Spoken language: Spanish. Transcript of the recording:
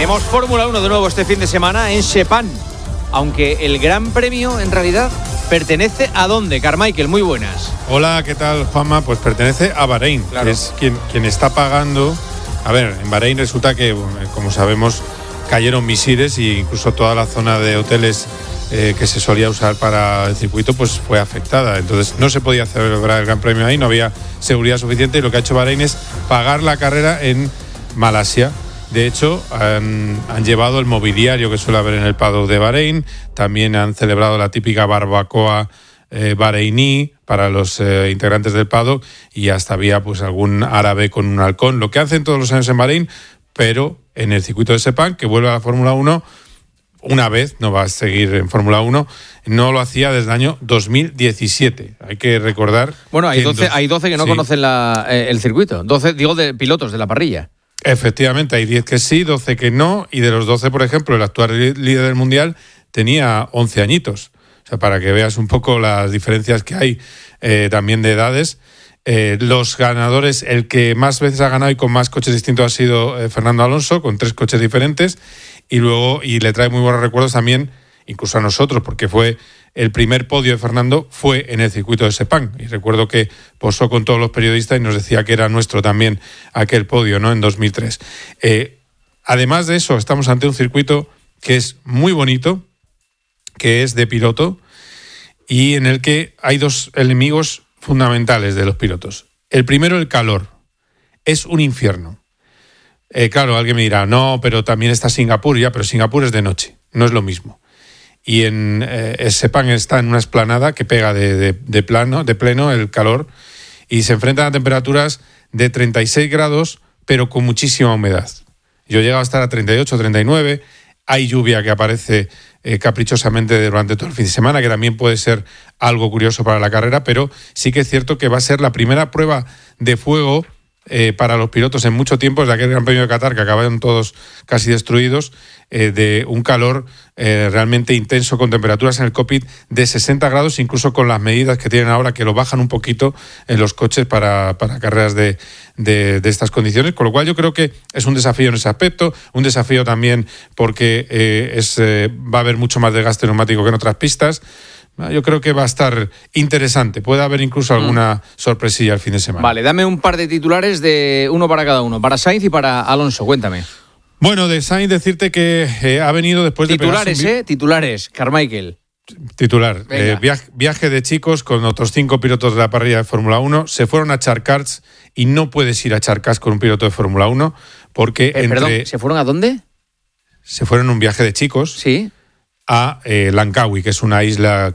Tenemos Fórmula 1 de nuevo este fin de semana en Sepang, aunque el Gran Premio en realidad pertenece a ¿dónde? Carmichael, muy buenas. Hola, ¿qué tal, Juanma? Pues pertenece a Bahrein, claro. Que es quien está pagando. A ver, en Bahrein resulta que, como sabemos, cayeron misiles e incluso toda la zona de hoteles que se solía usar para el circuito pues fue afectada. Entonces no se podía celebrar el Gran Premio ahí, no había seguridad suficiente, y lo que ha hecho Bahrein es pagar la carrera en Malasia. De hecho, han llevado el mobiliario que suele haber en el paddock de Bahrein, también han celebrado la típica barbacoa bahreiní para los integrantes del paddock, y hasta había pues algún árabe con un halcón, lo que hacen todos los años en Bahrein, pero en el circuito de Sepang, que vuelve a la Fórmula 1 una vez, no va a seguir en Fórmula 1, no lo hacía desde el año 2017. Hay que recordar... Bueno, hay 12 que no conocen el circuito, 12, digo, de pilotos de la parrilla. Efectivamente, hay 10 que sí, 12 que no, y de los 12, por ejemplo, el actual líder del Mundial tenía 11 añitos. O sea, para que veas un poco las diferencias que hay también de edades. Los ganadores, el que más veces ha ganado y con más coches distintos ha sido Fernando Alonso, con 3 coches diferentes, y le trae muy buenos recuerdos también, incluso a nosotros, porque fue el primer podio de Fernando fue en el circuito de Sepang, y recuerdo que posó con todos los periodistas y nos decía que era nuestro también aquel podio, ¿no?, en 2003. Además de eso, estamos ante un circuito que es muy bonito, que es de piloto, y en el que hay 2 enemigos fundamentales de los pilotos. El primero, el calor. Es un infierno. Claro, alguien me dirá, no, pero también está Singapur, ya, pero Singapur es de noche, no es lo mismo. Y en Sepang está en una explanada que pega de pleno el calor, y se enfrentan a temperaturas de 36 grados, pero con muchísima humedad. Yo he llegado a estar a 38, 39, hay lluvia que aparece caprichosamente durante todo el fin de semana, que también puede ser algo curioso para la carrera, pero sí que es cierto que va a ser la primera prueba de fuego para los pilotos en mucho tiempo, desde aquel Gran Premio de Qatar, que acabaron todos casi destruidos, de un calor realmente intenso, con temperaturas en el cockpit de 60 grados, incluso con las medidas que tienen ahora, que lo bajan un poquito en los coches para carreras de estas condiciones, con lo cual yo creo que es un desafío en ese aspecto, un desafío también porque va a haber mucho más desgaste neumático que en otras pistas. Yo creo que va a estar interesante. Puede haber incluso alguna sorpresilla el fin de semana. Vale, dame un par de titulares, de uno para cada uno, para Sainz y para Alonso, cuéntame. Bueno, de Sainz decirte que ha venido después de... Titulares, Carmichael. Titular. Viaje de chicos con otros 5 pilotos de la parrilla de Fórmula 1. Se fueron a Charcars, y no puedes ir a Charcars con un piloto de Fórmula 1 porque... Perdón, ¿se fueron a dónde? Se fueron en un viaje de chicos. Sí. A Langkawi, que es una isla